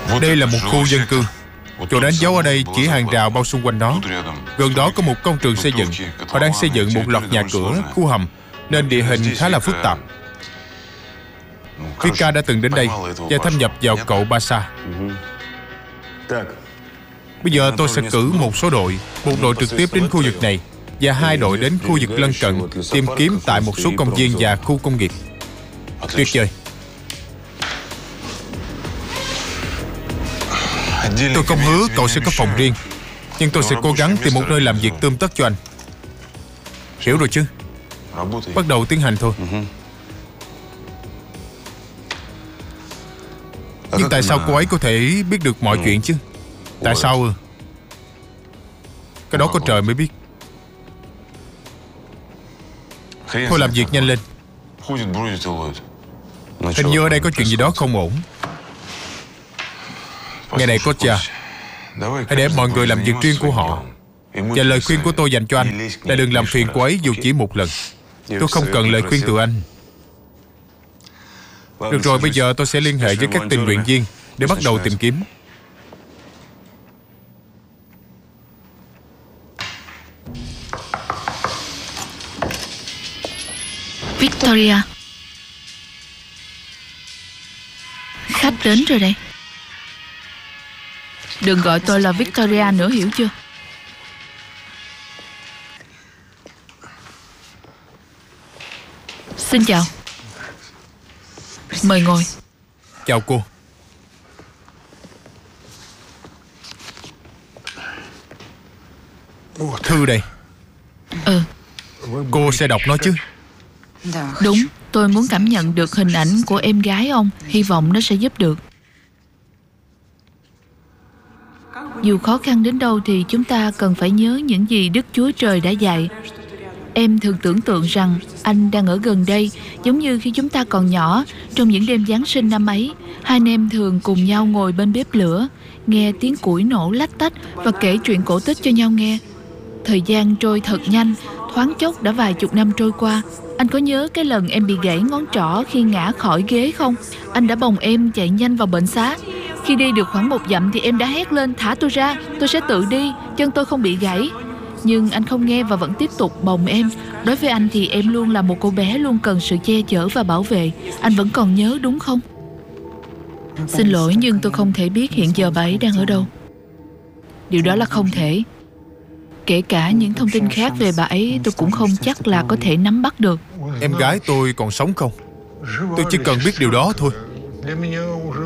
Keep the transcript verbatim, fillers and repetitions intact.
Đây là một khu dân cư. Chỗ đánh dấu ở đây chỉ hàng rào bao xung quanh nó. Gần đó có một công trường xây dựng. Họ đang xây dựng một loạt nhà cửa, khu hầm, nên địa hình khá là phức tạp. Vika đã từng đến đây và thâm nhập vào cậu Basa. Bây giờ tôi sẽ cử một số đội. Một đội trực tiếp đến khu vực này và hai đội đến khu vực lân cận tìm kiếm tại một số công viên và khu công nghiệp. Tuyệt vời. Tôi không hứa cậu sẽ có phòng riêng, nhưng tôi sẽ cố gắng tìm một nơi làm việc tươm tất cho anh. Hiểu rồi chứ? Bắt đầu tiến hành thôi. Nhưng tại sao cô ấy có thể biết được mọi chuyện chứ? Tại sao ư? Cái đó có trời mới biết. Thôi làm việc nhanh lên. Hình như ở đây có chuyện gì đó không ổn. Ngày này Kotcha, hãy để mọi người làm việc riêng của họ. Và lời khuyên của tôi dành cho anh là đừng làm phiền cô ấy dù chỉ một lần. Tôi không cần lời khuyên từ anh. Được rồi, bây giờ tôi sẽ liên hệ với các tình nguyện viên để bắt đầu tìm kiếm. Victoria, khách đến rồi đây. Đừng gọi tôi là Victoria nữa, hiểu chưa? Xin chào. Mời ngồi. Chào cô. Thư đây. Ừ. Cô sẽ đọc nó chứ? Đúng, tôi muốn cảm nhận được hình ảnh của em gái ông. Hy vọng nó sẽ giúp được. Dù khó khăn đến đâu thì chúng ta cần phải nhớ những gì Đức Chúa Trời đã dạy. Em thường tưởng tượng rằng anh đang ở gần đây, giống như khi chúng ta còn nhỏ. Trong những đêm Giáng sinh năm ấy, hai anh em thường cùng nhau ngồi bên bếp lửa, nghe tiếng củi nổ lách tách và kể chuyện cổ tích cho nhau nghe. Thời gian trôi thật nhanh, thoáng chốc đã vài chục năm trôi qua. Anh có nhớ cái lần em bị gãy ngón trỏ khi ngã khỏi ghế không? Anh đã bồng em chạy nhanh vào bệnh xá. Khi đi được khoảng một dặm thì em đã hét lên, thả tôi ra, tôi sẽ tự đi, chân tôi không bị gãy. Nhưng anh không nghe và vẫn tiếp tục bồng em. Đối với anh thì em luôn là một cô bé luôn cần sự che chở và bảo vệ. Anh vẫn còn nhớ đúng không? Xin lỗi nhưng tôi không thể biết hiện giờ bà ấy đang ở đâu. Điều đó là không thể. Kể cả những thông tin khác về bà ấy tôi cũng không chắc là có thể nắm bắt được. Em gái tôi còn sống không? Tôi chỉ cần biết điều đó thôi.